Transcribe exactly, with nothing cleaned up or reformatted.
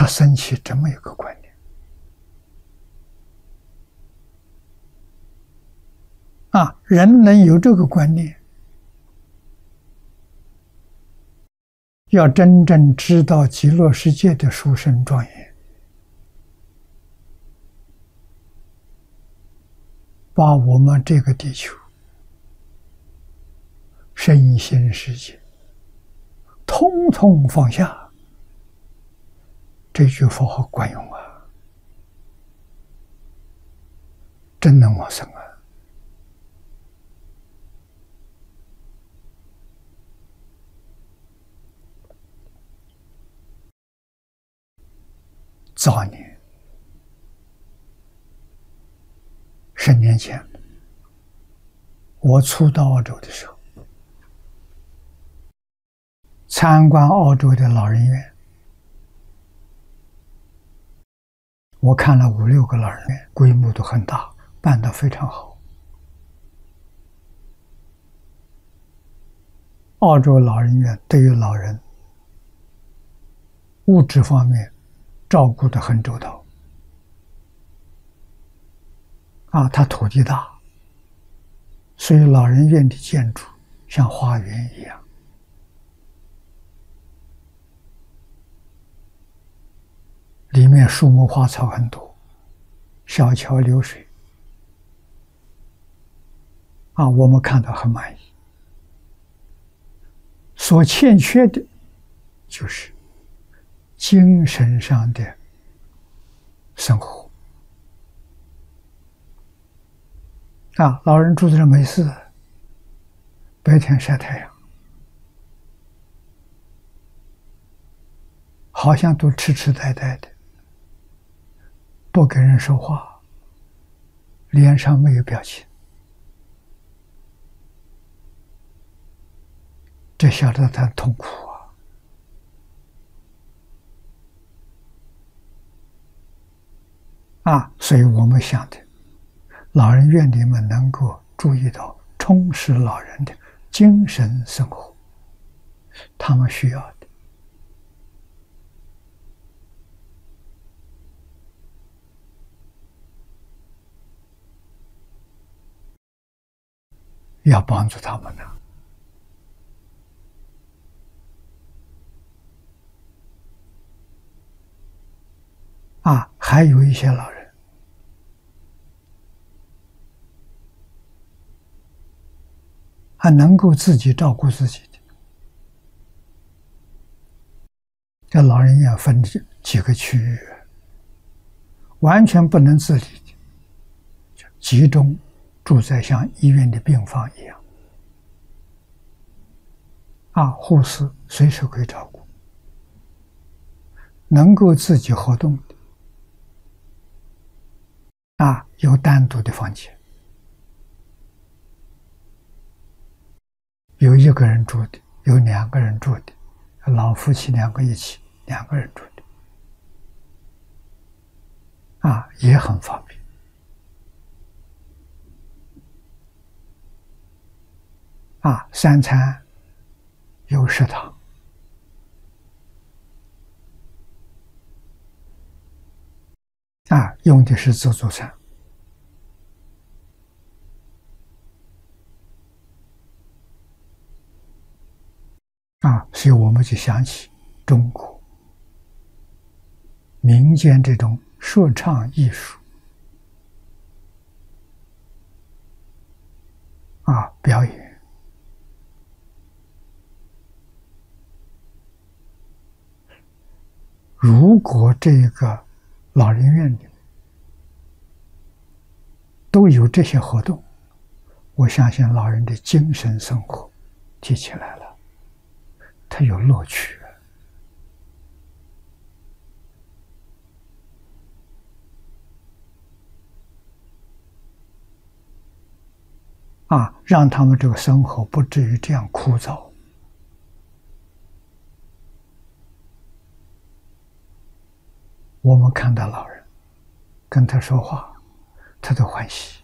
他生起这么一个观念啊，人能有这个观念，要真正知道极乐世界的殊胜庄严，把我们这个地球身心世界通通放下，这句佛号管用啊，真能往生啊！早年十年前，我初到澳洲的时候，参观澳洲的老人院，我看了五六个老人院，规模都很大，办得非常好。澳洲老人院对于老人物质方面照顾得很周到啊，它土地大，所以老人院的建筑像花园一样。里面树木花草很多，小桥流水啊，我们看到很满意。所欠缺的就是精神上的生活啊，老人住在这没事，白天晒太阳，好像都痴痴呆呆的，不跟人说话，脸上没有表情，这晓得他痛苦啊！啊，所以我们想的，老人院里面能够注意到充实老人的精神生活，他们需要的。要帮助他们呢。啊，还有一些老人，还能够自己照顾自己的。这老人院分几个区域，完全不能自理的，就集中住在像医院的病房一样，啊，护士随时可以照顾，能够自己活动的，啊，有单独的房间，有一个人住的，有两个人住的，老夫妻两个一起，两个人住的，啊，也很方便。啊，三餐有食堂，啊，用的是自助餐，啊，所以我们就想起中国民间这种说唱艺术，啊，表演。如果这个老人院里都有这些活动，我相信老人的精神生活提起来了，他有乐趣啊，让他们这个生活不至于这样枯燥。我们看到老人跟他说话，他都欢喜。